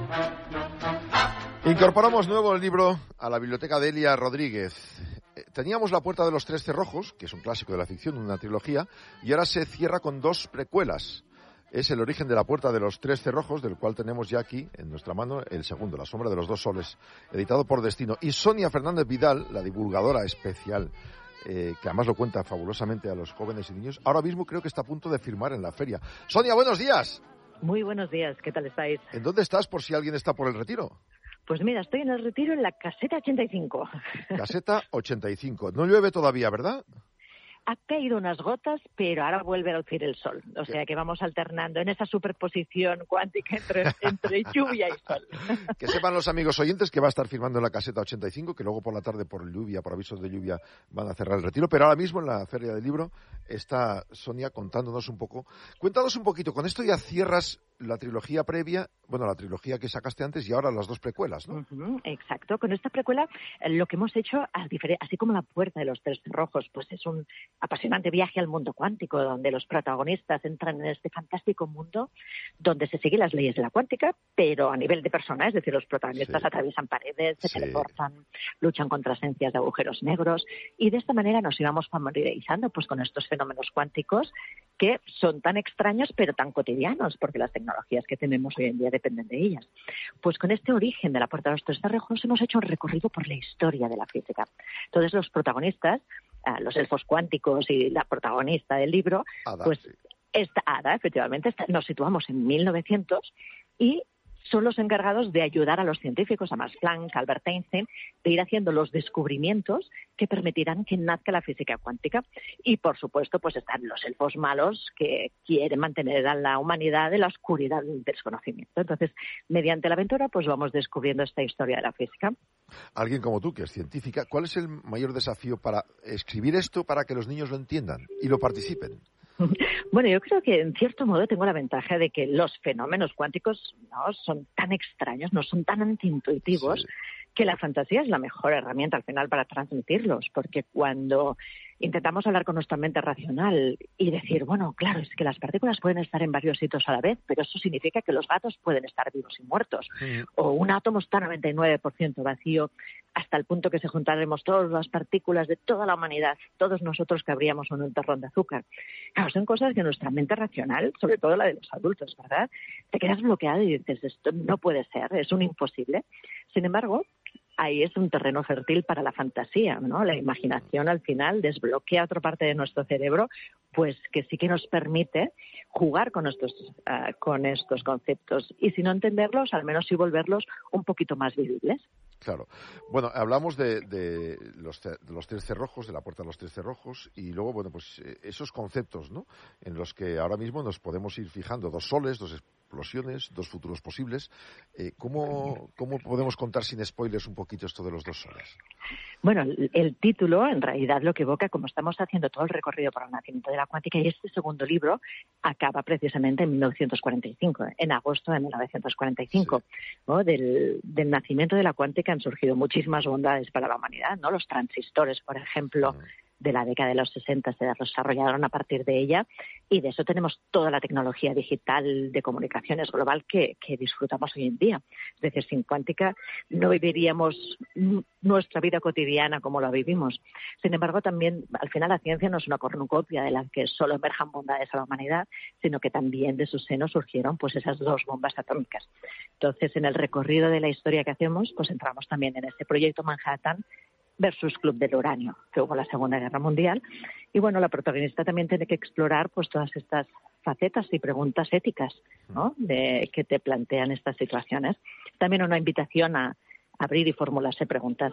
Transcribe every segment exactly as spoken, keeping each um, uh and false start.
Incorporamos nuevo el libro a la biblioteca de Elia Rodríguez. Teníamos La puerta de los tres cerrojos, que es un clásico de la ficción, una trilogía, y ahora se cierra con dos precuelas. Es El origen de la puerta de los tres cerrojos, del cual tenemos ya aquí en nuestra mano el segundo, La sombra de los dos soles, editado por Destino. Y Sonia Fernández Vidal, la divulgadora especial, eh, que además lo cuenta fabulosamente a los jóvenes y niños, ahora mismo creo que está a punto de firmar en la feria. Sonia, buenos días. Muy buenos días, ¿qué tal estáis? ¿En dónde estás por si alguien está por el retiro? Pues mira, estoy en el retiro en la caseta ochenta y cinco. Caseta ochenta y cinco. No llueve todavía, ¿verdad? Ha caído unas gotas, pero ahora vuelve a lucir el sol. O sea que vamos alternando en esa superposición cuántica entre, entre lluvia y sol. Que sepan los amigos oyentes que va a estar firmando en la caseta ochenta y cinco, que luego por la tarde por lluvia, por avisos de lluvia, van a cerrar el retiro. Pero ahora mismo en la Feria del Libro está Sonia contándonos un poco. Cuéntanos un poquito, con esto ya cierras la trilogía previa, bueno, la trilogía que sacaste antes y ahora las dos precuelas, ¿no? Uh-huh, exacto. Con esta precuela eh, lo que hemos hecho, así como La puerta de los tres cerrojos, pues es un apasionante viaje al mundo cuántico, donde los protagonistas entran en este fantástico mundo donde se siguen las leyes de la cuántica, pero a nivel de persona, es decir, los protagonistas sí. atraviesan paredes, se sí. teleportan, luchan contra esencias de agujeros negros, y de esta manera nos íbamos familiarizando pues con estos fenómenos cuánticos que son tan extraños pero tan cotidianos, porque las tecnologías que tenemos hoy en día dependen de ellas. Pues con este origen de la puerta de los tres cerrojos hemos hecho un recorrido por la historia de la física. Entonces los protagonistas, uh, los elfos cuánticos y la protagonista del libro, Ada, pues sí. esta Ada, efectivamente, esta, nos situamos en mil novecientos y son los encargados de ayudar a los científicos, a Max Planck, a Albert Einstein, de ir haciendo los descubrimientos que permitirán que nazca la física cuántica. Y, por supuesto, pues están los elfos malos que quieren mantener a la humanidad en la oscuridad del desconocimiento. Entonces, mediante la aventura, pues vamos descubriendo esta historia de la física. Alguien como tú, que es científica, ¿cuál es el mayor desafío para escribir esto para que los niños lo entiendan y lo participen? Bueno, yo creo que en cierto modo tengo la ventaja de que los fenómenos cuánticos no son tan extraños, no son tan antiintuitivos, sí. que la fantasía es la mejor herramienta al final para transmitirlos, porque cuando intentamos hablar con nuestra mente racional y decir, bueno, claro, es que las partículas pueden estar en varios sitios a la vez, pero eso significa que los gatos pueden estar vivos y muertos, sí. o un átomo está noventa y nueve por ciento vacío, hasta el punto que se juntaremos todas las partículas de toda la humanidad, todos nosotros cabríamos en un terrón de azúcar. Claro, son cosas que nuestra mente racional, sobre todo la de los adultos, ¿verdad?, te quedas bloqueado y dices, esto no puede ser, es un imposible. Sin embargo, ahí es un terreno fértil para la fantasía, ¿no? La imaginación al final desbloquea otra parte de nuestro cerebro, pues que sí que nos permite jugar con estos, uh, con estos conceptos y si no entenderlos, al menos sí volverlos un poquito más vivibles. Claro. Bueno, hablamos de, de, los, de los tres cerrojos, de la puerta de los tres cerrojos, y luego, bueno, pues esos conceptos, ¿no?, en los que ahora mismo nos podemos ir fijando, dos soles, dos explosiones, dos futuros posibles. Eh, ¿cómo, ¿Cómo podemos contar sin spoilers un poquito esto de los dos soles? Bueno, el, el título en realidad lo que evoca, como estamos haciendo todo el recorrido por el nacimiento de la cuántica, y este segundo libro acaba precisamente en mil novecientos cuarenta y cinco, en agosto de mil novecientos cuarenta y cinco, sí. ¿no? Del, del nacimiento de la cuántica han surgido muchísimas bondades para la humanidad, ¿no? Los transistores, por ejemplo, sí. de la década de los sesenta se desarrollaron a partir de ella y de eso tenemos toda la tecnología digital de comunicaciones global que, que disfrutamos hoy en día. Es decir, sin cuántica no viviríamos nuestra vida cotidiana como la vivimos. Sin embargo, también al final la ciencia no es una cornucopia de la que solo emerjan bondades a la humanidad, sino que también de su seno surgieron pues esas dos bombas atómicas. Entonces, en el recorrido de la historia que hacemos, pues entramos también en este proyecto Manhattan versus Club del Uranio, que hubo la Segunda Guerra Mundial. Y bueno, la protagonista también tiene que explorar pues todas estas facetas y preguntas éticas, ¿no?, de que te plantean estas situaciones. También una invitación a abrir y formularse preguntas.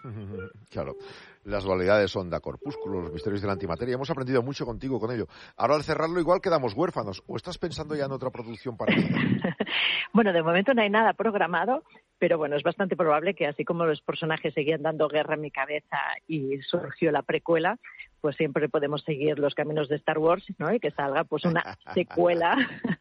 Claro, las dualidades onda corpúsculo, los misterios de la antimateria. Hemos aprendido mucho contigo con ello. Ahora al cerrarlo igual quedamos huérfanos. ¿O estás pensando ya en otra producción parecida? Bueno, de momento no hay nada programado, pero bueno, es bastante probable que así como los personajes seguían dando guerra en mi cabeza y surgió la precuela, pues siempre podemos seguir los caminos de Star Wars, ¿no?, y que salga pues una secuela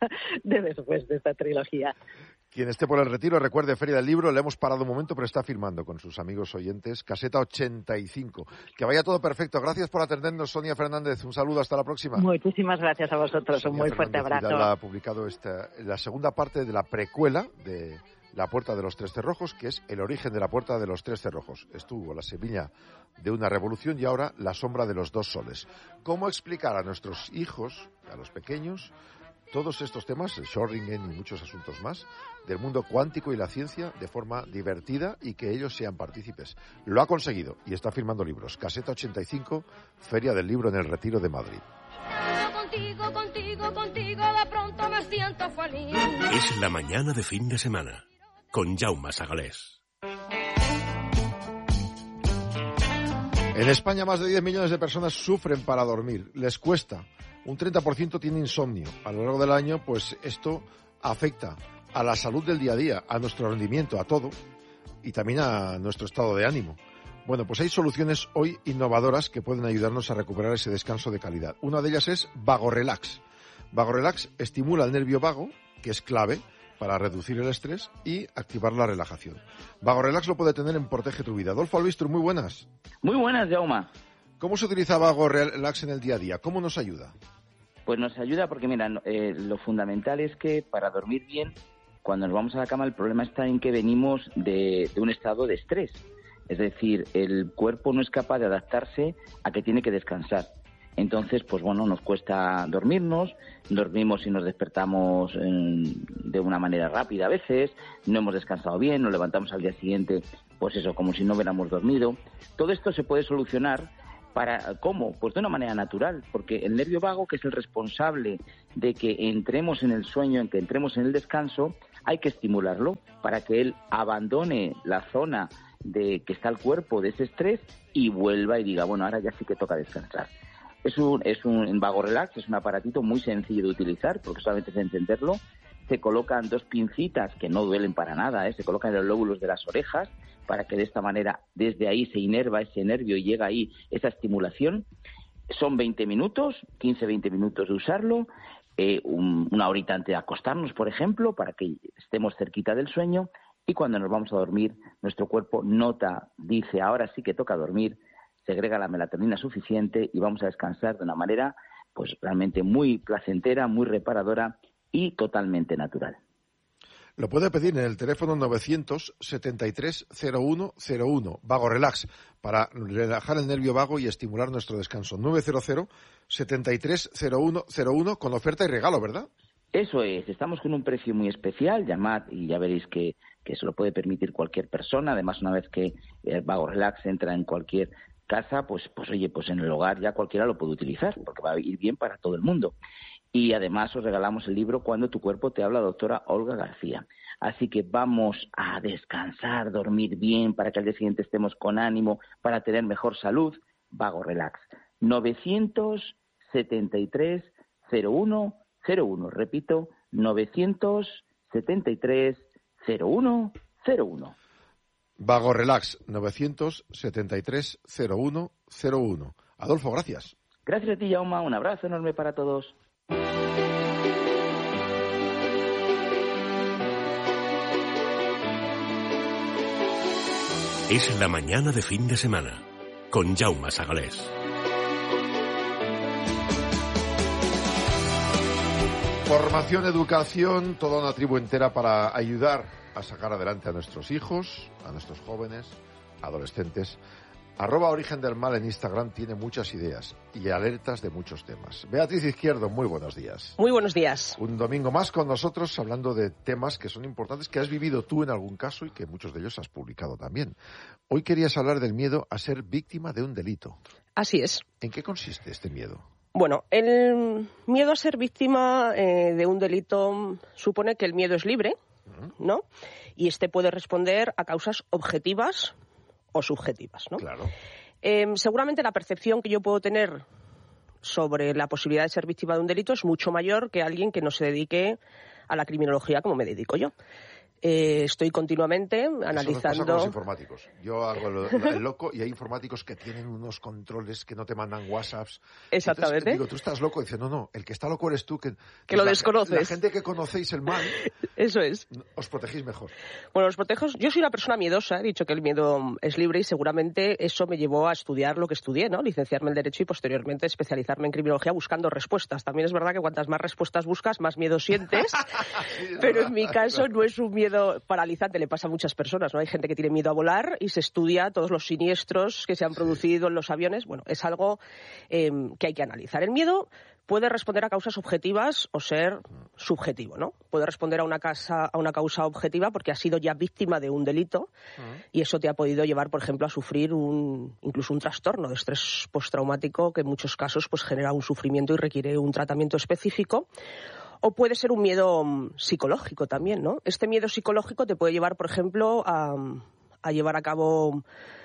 de después de esta trilogía. Quien esté por el retiro, recuerde, Feria del Libro, le hemos parado un momento, pero está firmando con sus amigos oyentes, Caseta ochenta y cinco. Que vaya todo perfecto. Gracias por atendernos, Sonia Fernández. Un saludo, hasta la próxima. Muchísimas gracias a vosotros. Sonia Un muy Fernández fuerte abrazo. Vidal ha publicado esta, la segunda parte de la precuela de La puerta de los tres cerrojos, que es el origen de la puerta de los tres cerrojos. Estuvo la semilla de una revolución y ahora la sombra de los dos soles. ¿Cómo explicar a nuestros hijos, a los pequeños, todos estos temas, el Schrödinger y muchos asuntos más, del mundo cuántico y la ciencia de forma divertida y que ellos sean partícipes? Lo ha conseguido y está firmando libros. Caseta ochenta y cinco, Feria del Libro en el Retiro de Madrid. Contigo, contigo, contigo, de pronto me siento feliz. Es la mañana de fin de semana, con Jaume Sagalés. En España más de diez millones de personas sufren para dormir, les cuesta. Un treinta por ciento tiene insomnio. A lo largo del año, pues esto afecta a la salud del día a día, a nuestro rendimiento, a todo, y también a nuestro estado de ánimo. Bueno, pues hay soluciones hoy innovadoras que pueden ayudarnos a recuperar ese descanso de calidad. Una de ellas es VagoRelax. VagoRelax estimula el nervio vago, que es clave para reducir el estrés y activar la relajación. VagoRelax lo puede tener en Protege tu Vida. Adolfo Albistur, muy buenas. Muy buenas, Jaume. ¿Cómo se utiliza VagoRelax en el día a día? ¿Cómo nos ayuda? Pues nos ayuda porque, mira, eh, lo fundamental es que para dormir bien, cuando nos vamos a la cama, el problema está en que venimos de, de un estado de estrés. Es decir, el cuerpo no es capaz de adaptarse a que tiene que descansar. Entonces, pues bueno, nos cuesta dormirnos, dormimos y nos despertamos eh, de una manera rápida a veces, no hemos descansado bien, nos levantamos al día siguiente, pues eso, como si no hubiéramos dormido. Todo esto se puede solucionar. Para, ¿Cómo? Pues de una manera natural, porque el nervio vago, que es el responsable de que entremos en el sueño, en que entremos en el descanso, hay que estimularlo para que él abandone la zona de que está el cuerpo de ese estrés y vuelva y diga, bueno, ahora ya sí que toca descansar. Es un, es un VagoRelax, es un aparatito muy sencillo de utilizar, porque solamente es encenderlo. Se colocan dos pincitas que no duelen para nada, ¿eh? Se colocan en los lóbulos de las orejas para que de esta manera desde ahí se inerva ese nervio y llega ahí esa estimulación. Son veinte minutos, quince a veinte minutos de usarlo, eh, un, una horita antes de acostarnos, por ejemplo, para que estemos cerquita del sueño, y cuando nos vamos a dormir, nuestro cuerpo nota, dice, ahora sí que toca dormir, segrega la melatonina suficiente y vamos a descansar de una manera pues realmente muy placentera, muy reparadora y totalmente natural. Lo puede pedir en el teléfono novecientos setenta y tres cero uno cero uno, VagoRelax, para relajar el nervio vago y estimular nuestro descanso. novecientos setenta y tres cero uno cero uno, con oferta y regalo, ¿verdad? Eso es, estamos con un precio muy especial, llamad y ya veréis que, que se lo puede permitir cualquier persona. Además, una vez que el VagoRelax entra en cualquier casa, pues, pues oye, pues en el hogar ya cualquiera lo puede utilizar, porque va a ir bien para todo el mundo. Y además os regalamos el libro Cuando tu cuerpo te habla, doctora Olga García. Así que vamos a descansar, dormir bien, para que al día siguiente estemos con ánimo, para tener mejor salud. VagoRelax. novecientos setenta y tres cero uno cero uno. Repito, novecientos setenta y tres cero uno cero uno. VagoRelax, novecientos setenta y tres cero uno cero uno. Adolfo, gracias. Gracias a ti, Jaume. Un abrazo enorme para todos. Es la mañana de fin de semana, con Jaume Sagalés. Formación, educación, toda una tribu entera para ayudar a sacar adelante a nuestros hijos, a nuestros jóvenes, adolescentes. Arroba Origen del Mal en Instagram tiene muchas ideas y alertas de muchos temas. Beatriz Izquierdo, muy buenos días. Muy buenos días. Un domingo más con nosotros hablando de temas que son importantes, que has vivido tú en algún caso y que muchos de ellos has publicado también. Hoy querías hablar del miedo a ser víctima de un delito. Así es. ¿En qué consiste este miedo? Bueno, el miedo a ser víctima eh, de un delito supone que el miedo es libre, ¿no? Y este puede responder a causas objetivas o subjetivas, ¿no? Claro. Eh, seguramente la percepción que yo puedo tener sobre la posibilidad de ser víctima de un delito es mucho mayor que alguien que no se dedique a la criminología como me dedico yo. Eh, estoy continuamente analizando... Eso nos pasa con los informáticos. Yo hago lo, el loco y hay informáticos que tienen unos controles que no te mandan WhatsApps. Exactamente. Entonces, digo, tú estás loco. Y dice, no, no, el que está loco eres tú. Que, que, que lo la, desconoces. La gente que conocéis el mal... Eso es. Os protegéis mejor. Bueno, os protejo... Yo soy una persona miedosa. He dicho que el miedo es libre y seguramente eso me llevó a estudiar lo que estudié, ¿no? Licenciarme en Derecho y posteriormente especializarme en criminología buscando respuestas. También es verdad que cuantas más respuestas buscas, más miedo sientes. Sí, pero verdad. En mi caso no es un miedo miedo paralizante le pasa a muchas personas, ¿no? Hay gente que tiene miedo a volar y se estudia todos los siniestros que se han producido en los aviones. Bueno, es algo eh, que hay que analizar. El miedo puede responder a causas objetivas o ser subjetivo, ¿no? Puede responder a una, casa, a una causa objetiva porque has sido ya víctima de un delito uh-huh. y eso te ha podido llevar, por ejemplo, a sufrir un, incluso un trastorno de estrés postraumático que en muchos casos pues, genera un sufrimiento y requiere un tratamiento específico. O puede ser un miedo psicológico también, ¿no? Este miedo psicológico te puede llevar, por ejemplo, a, a llevar a cabo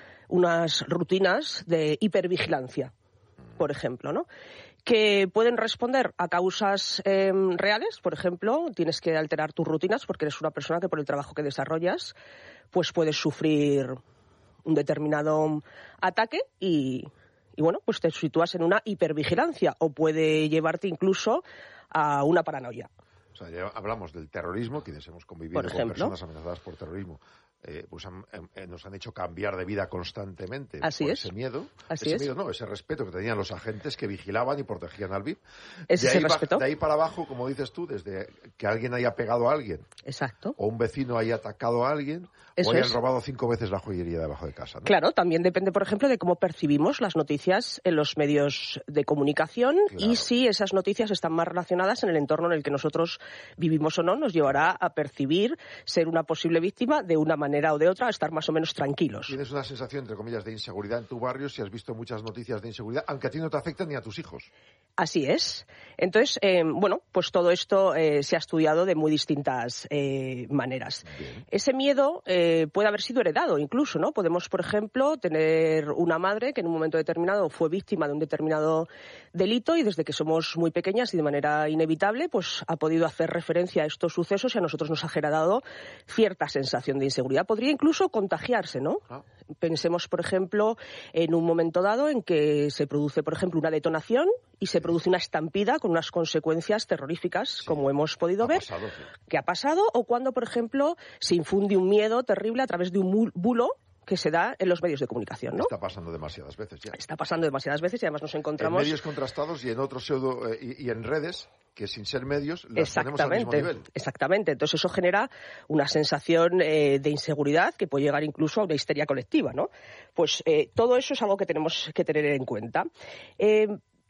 unas rutinas de hipervigilancia, por ejemplo, ¿no? Que pueden responder a causas eh, reales. Por ejemplo, tienes que alterar tus rutinas porque eres una persona que por el trabajo que desarrollas pues puedes sufrir un determinado ataque y, y bueno, pues te sitúas en una hipervigilancia o puede llevarte incluso a una paranoia. O sea, ya hablamos del terrorismo, quienes hemos convivido con personas amenazadas por terrorismo. Eh, pues han, eh, nos han hecho cambiar de vida constantemente Así por es. ese miedo, Así ese es. miedo no, ese respeto que tenían los agentes que vigilaban y protegían al V I P. ¿Es de, ese ahí respeto? de ahí para abajo, como dices tú, desde que alguien haya pegado a alguien, exacto, o un vecino haya atacado a alguien, Eso o hayan es. robado cinco veces la joyería debajo de casa, ¿no? Claro, también depende, por ejemplo, de cómo percibimos las noticias en los medios de comunicación Claro. y si esas noticias están más relacionadas en el entorno en el que nosotros vivimos o no, nos llevará a percibir ser una posible víctima de una manera o de otra, a estar más o menos tranquilos. Tienes una sensación, entre comillas, de inseguridad en tu barrio si has visto muchas noticias de inseguridad, aunque a ti no te afectan ni a tus hijos. Así es. Entonces, eh, bueno, pues todo esto eh, se ha estudiado de muy distintas eh, maneras. Bien. Ese miedo eh, puede haber sido heredado incluso, ¿no? Podemos, por ejemplo, tener una madre que en un momento determinado fue víctima de un determinado delito y desde que somos muy pequeñas y de manera inevitable, pues ha podido hacer referencia a estos sucesos y a nosotros nos ha generado cierta sensación de inseguridad. Podría incluso contagiarse, ¿no? Ah. Pensemos, por ejemplo, en un momento dado en que se produce, por ejemplo, una detonación y se produce una estampida con unas consecuencias terroríficas, sí. como hemos podido ha ver, pasado, sí. que ha pasado, o cuando, por ejemplo, se infunde un miedo terrible a través de un bulo que se da en los medios de comunicación, ¿no? Está pasando demasiadas veces ya. Está pasando demasiadas veces y además nos encontramos... En medios contrastados y en otros pseudo... Eh, y, y en redes que sin ser medios las ponemos al mismo nivel. Exactamente. Entonces eso genera una sensación eh, de inseguridad que puede llegar incluso a una histeria colectiva, ¿no? Pues eh, todo eso es algo que tenemos que tener en cuenta. Eh,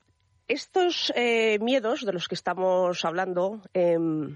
estos eh, miedos de los que estamos hablando... Eh,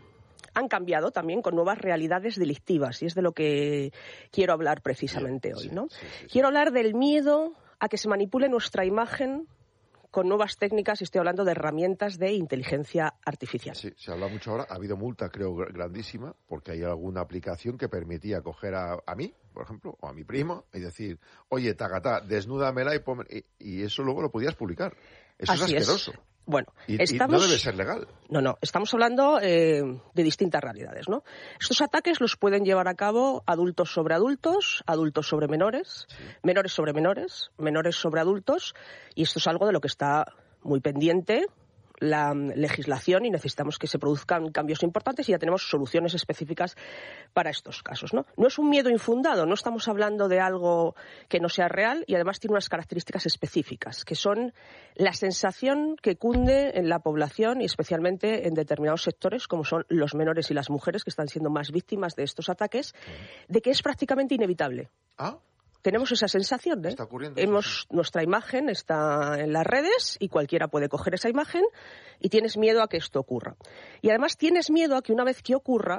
han cambiado también con nuevas realidades delictivas y es de lo que quiero hablar precisamente sí, hoy, ¿no? Sí, sí, sí. Quiero hablar del miedo a que se manipule nuestra imagen con nuevas técnicas y estoy hablando de herramientas de inteligencia artificial. Sí, se habla mucho ahora. Ha habido multa, creo, grandísima porque hay alguna aplicación que permitía coger a, a mí, por ejemplo, o a mi primo y decir, oye, tagatá, desnúdamela y ponme... Y, y eso luego lo podías publicar. Eso Así es asqueroso. Es. Bueno, y, estamos... y no debe ser legal. No, no, estamos hablando eh, de distintas realidades, ¿no? Estos ataques los pueden llevar a cabo adultos sobre adultos, adultos sobre menores, sí. menores sobre menores, menores sobre adultos, y esto es algo de lo que está muy pendiente la legislación y necesitamos que se produzcan cambios importantes y ya tenemos soluciones específicas para estos casos, ¿no? No es un miedo infundado, no estamos hablando de algo que no sea real y además tiene unas características específicas, que son la sensación que cunde en la población y especialmente en determinados sectores, como son los menores y las mujeres, que están siendo más víctimas de estos ataques, de que es prácticamente inevitable. ¿Ah? Tenemos esa sensación, ¿eh? Está ocurriendo Hemos, eso, sí. Nuestra imagen está en las redes y cualquiera puede coger esa imagen y tienes miedo a que esto ocurra. Y además tienes miedo a que una vez que ocurra,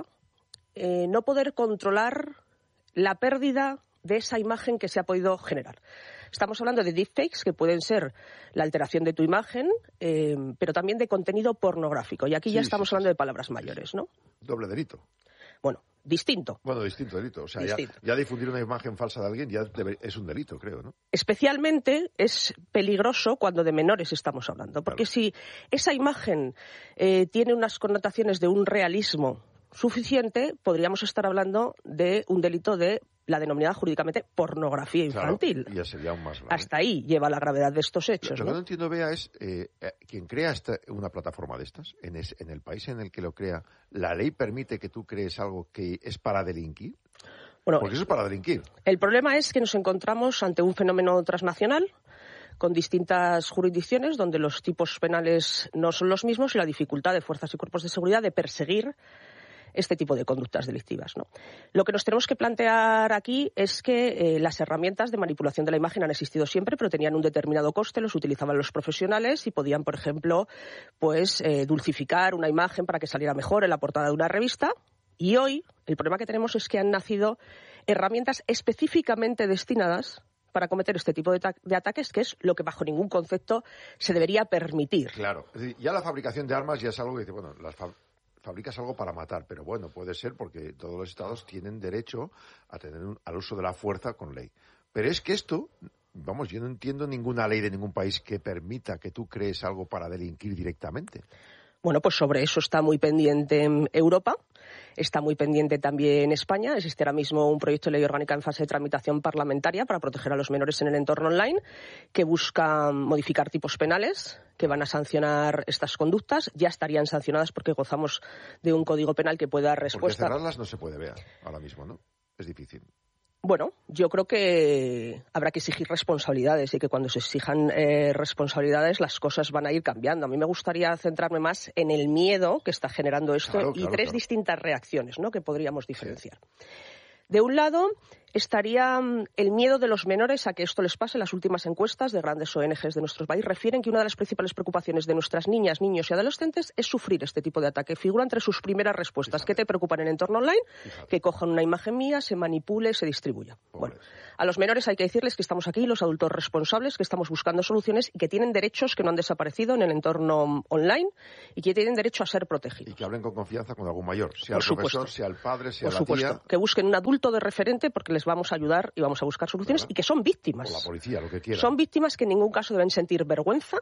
eh, no poder controlar la pérdida de esa imagen que se ha podido generar. Estamos hablando de deepfakes, que pueden ser la alteración de tu imagen, eh, pero también de contenido pornográfico. Y aquí sí, ya estamos sí, hablando sí. de palabras mayores, ¿no? Doble delito. Bueno, distinto. Bueno, distinto delito. O sea, distinto. Ya, ya difundir una imagen falsa de alguien ya debe, es un delito, creo, ¿no? Especialmente es peligroso cuando de menores estamos hablando. Porque claro. si esa imagen eh, tiene unas connotaciones de un realismo suficiente, podríamos estar hablando de un delito de la denominada jurídicamente pornografía infantil. Claro, ya sería aún más grave. Hasta ahí lleva la gravedad de estos hechos. Lo, lo ¿no? que no entiendo, Bea, es eh, quien crea esta, una plataforma de estas, en, es, en el país en el que lo crea, ¿la ley permite que tú crees algo que es para delinquir? Bueno, porque eso es para delinquir. El problema es que nos encontramos ante un fenómeno transnacional con distintas jurisdicciones donde los tipos penales no son los mismos y la dificultad de fuerzas y cuerpos de seguridad de perseguir este tipo de conductas delictivas, ¿no? Lo que nos tenemos que plantear aquí es que eh, las herramientas de manipulación de la imagen han existido siempre, pero tenían un determinado coste, los utilizaban los profesionales y podían, por ejemplo, pues eh, dulcificar una imagen para que saliera mejor en la portada de una revista. Y hoy el problema que tenemos es que han nacido herramientas específicamente destinadas para cometer este tipo de, de ataques, que es lo que bajo ningún concepto se debería permitir. Claro, es decir, ya la fabricación de armas ya es algo que dice, bueno, las fa- fabricas algo para matar, pero bueno, puede ser porque todos los estados tienen derecho a tener un, al uso de la fuerza con ley. Pero es que esto, vamos, yo no entiendo ninguna ley de ningún país que permita que tú crees algo para delinquir directamente. Bueno, pues sobre eso está muy pendiente en Europa, está muy pendiente también España. Existe ahora mismo un proyecto de ley orgánica en fase de tramitación parlamentaria para proteger a los menores en el entorno online, que busca modificar tipos penales que van a sancionar estas conductas. Ya estarían sancionadas porque gozamos de un código penal que pueda dar respuesta. Porque cerrarlas no se puede ver ahora mismo, ¿no? Es difícil. Bueno, yo creo que habrá que exigir responsabilidades y que cuando se exijan eh, responsabilidades las cosas van a ir cambiando. A mí me gustaría centrarme más en el miedo que está generando esto claro, y claro, tres claro. distintas reacciones, ¿no?, que podríamos diferenciar. Sí. De un lado estaría el miedo de los menores a que esto les pase. Las últimas encuestas de grandes O N Ges de nuestro país refieren que una de las principales preocupaciones de nuestras niñas, niños y adolescentes es sufrir este tipo de ataque. Figura entre sus primeras respuestas. Fíjate. ¿Qué te preocupa en el entorno online? Fíjate. Que cojan una imagen mía, se manipule, se distribuya. Pobres. Bueno, a los menores hay que decirles que estamos aquí, los adultos responsables, que estamos buscando soluciones y que tienen derechos que no han desaparecido en el entorno online y que tienen derecho a ser protegidos. Y que hablen con confianza con algún mayor, sea Por el supuesto. profesor, sea el padre, sea Por la supuesto, tía, que busquen un adulto de referente porque les vamos a ayudar y vamos a buscar soluciones, ¿verdad? y que son víctimas. o la policía, lo que quiera. Son víctimas que en ningún caso deben sentir vergüenza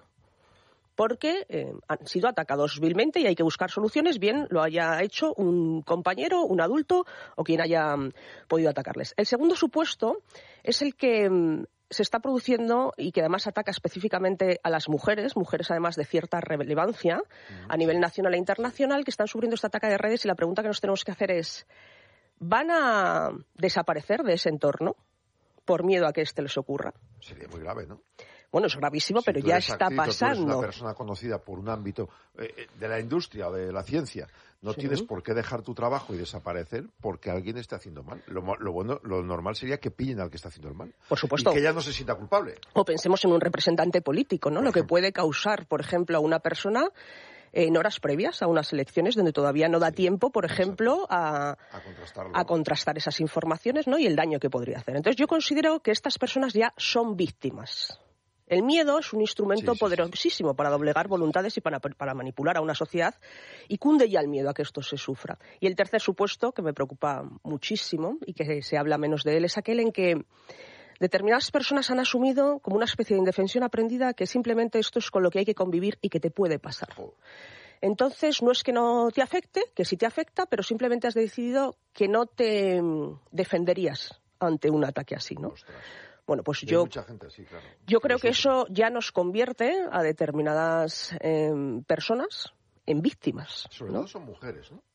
porque eh, han sido atacados vilmente y hay que buscar soluciones, bien lo haya hecho un compañero, un adulto o quien haya mm, podido atacarles. El segundo supuesto es el que mm, se está produciendo y que además ataca específicamente a las mujeres, mujeres además de cierta relevancia uh-huh. a nivel nacional e internacional, que están sufriendo este ataque de redes, y la pregunta que nos tenemos que hacer es: ¿van a desaparecer de ese entorno por miedo a que este les ocurra? Sería muy grave, ¿no? Bueno, es gravísimo, Si pero tú ya eres está actriz, o tú pasando. eres una persona conocida por un ámbito eh, de la industria o de la ciencia, no Sí. tienes por qué dejar tu trabajo y desaparecer porque alguien esté haciendo mal. Lo, mo- lo bueno, lo normal sería que pillen al que está haciendo el mal. Por supuesto. Y que ella no se sienta culpable. O pensemos en un representante político, ¿no? Por Lo que ejemplo. puede causar, por ejemplo, a una persona en horas previas a unas elecciones donde todavía no da Sí, tiempo, por ejemplo, a, A contrastarlo. a contrastar esas informaciones, ¿no?, y el daño que podría hacer. Entonces yo considero que estas personas ya son víctimas. El miedo es un instrumento Sí, sí, poderosísimo sí. para doblegar voluntades y para, para manipular a una sociedad, y cunde ya el miedo a que esto se sufra. Y el tercer supuesto, que me preocupa muchísimo y que se habla menos de él, es aquel en que determinadas personas han asumido como una especie de indefensión aprendida que simplemente esto es con lo que hay que convivir y que te puede pasar. Oh. Entonces, no es que no te afecte, que sí te afecta, pero simplemente has decidido que no te mm, defenderías ante un ataque así, ¿no? Ostras. Bueno, pues Y hay yo, mucha gente así, claro. yo creo que sufre. eso ya nos convierte a determinadas eh, personas en víctimas, Sobre ¿no? todo son mujeres, ¿no?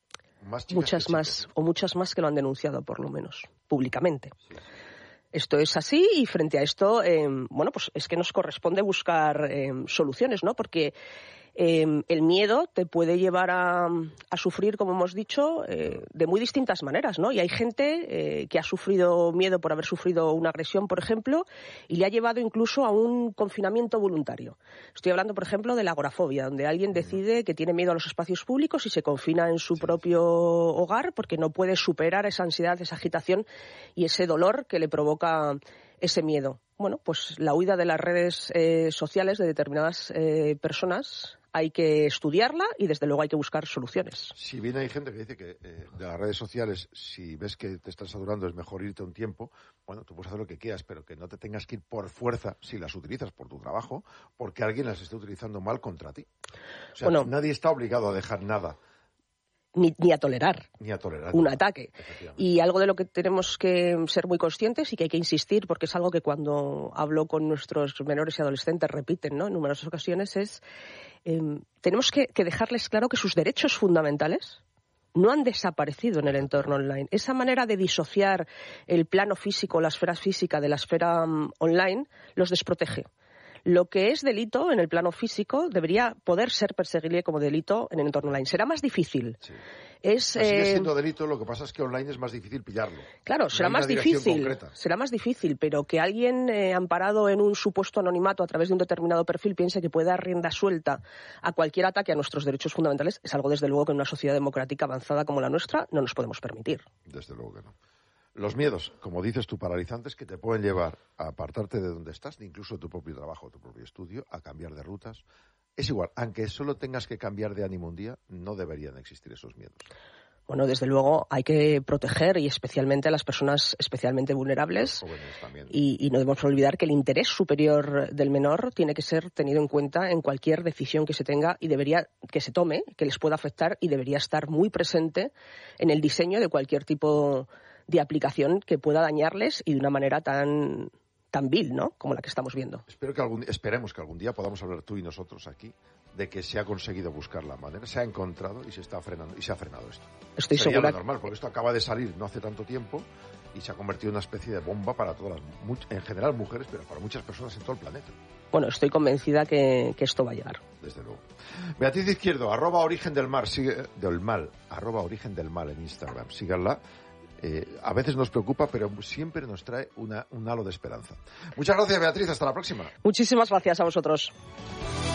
Más chicas Muchas que más, chicos, o muchas más que lo han denunciado, por lo menos, públicamente. ¿no? Sí. Esto es así, y frente a esto, eh, bueno, pues es que nos corresponde buscar eh, soluciones, ¿no? Porque eh, el miedo te puede llevar a, a sufrir, como hemos dicho, eh, de muy distintas maneras, ¿no? Y hay gente eh, que ha sufrido miedo por haber sufrido una agresión, por ejemplo, y le ha llevado incluso a un confinamiento voluntario. Estoy hablando, por ejemplo, de la agorafobia, donde alguien decide que tiene miedo a los espacios públicos y se confina en su propio hogar porque no puede superar esa ansiedad, esa agitación y ese dolor que le provoca ese miedo. Bueno, pues la huida de las redes eh, sociales de determinadas eh, personas hay que estudiarla y desde luego hay que buscar soluciones. Si bien hay gente que dice que eh, de las redes sociales, si ves que te están saturando, es mejor irte un tiempo, bueno, tú puedes hacer lo que quieras, pero que no te tengas que ir por fuerza si las utilizas por tu trabajo, porque alguien las esté utilizando mal contra ti. O sea, Bueno, nadie está obligado a dejar nada, Ni, ni a tolerar ni a tolerar un nada. ataque. Efectivamente. Y algo de lo que tenemos que ser muy conscientes y que hay que insistir, porque es algo que cuando hablo con nuestros menores y adolescentes repiten, ¿no?, en numerosas ocasiones, es eh, tenemos que, que dejarles claro que sus derechos fundamentales no han desaparecido en el entorno online. Esa manera de disociar el plano físico, la esfera física de la esfera um, online, los desprotege. Lo que es delito en el plano físico debería poder ser perseguible como delito en el entorno online. Será más difícil. Sí. Es, sigue eh... siendo delito, lo que pasa es que online es más difícil pillarlo. Claro, será no hay más una dirección difícil. concreta. Será más difícil, pero que alguien eh, amparado en un supuesto anonimato a través de un determinado perfil piense que puede dar rienda suelta a cualquier ataque a nuestros derechos fundamentales es algo, desde luego, que en una sociedad democrática avanzada como la nuestra no nos podemos permitir. Desde luego que no. Los miedos, como dices tú, paralizantes, que te pueden llevar a apartarte de donde estás, incluso de tu propio trabajo, tu propio estudio, a cambiar de rutas. Es igual, aunque solo tengas que cambiar de ánimo un día, no deberían existir esos miedos. Bueno, desde luego hay que proteger y especialmente a las personas especialmente vulnerables. Los jóvenes también. Y, y no debemos olvidar que el interés superior del menor tiene que ser tenido en cuenta en cualquier decisión que se tenga y debería que se tome, que les pueda afectar, y debería estar muy presente en el diseño de cualquier tipo de aplicación que pueda dañarles y de una manera tan tan vil, ¿no?, como la que estamos viendo. Espero que algún, esperemos que algún día podamos hablar tú y nosotros aquí de que se ha conseguido buscar la manera, se ha encontrado y se está frenando y se ha frenado esto. Estoy Sería segura. lo normal, porque esto acaba de salir no hace tanto tiempo y se ha convertido en una especie de bomba para todas las, en general mujeres, pero para muchas personas en todo el planeta. Bueno, estoy convencida que, que esto va a llegar. Desde luego. Beatriz Izquierdo, arroba origen del mar, sigue, del mal, arroba origen del mal en Instagram. Síganla. Eh, a veces nos preocupa, pero siempre nos trae una, un halo de esperanza. Muchas gracias, Beatriz. Hasta la próxima. Muchísimas gracias a vosotros.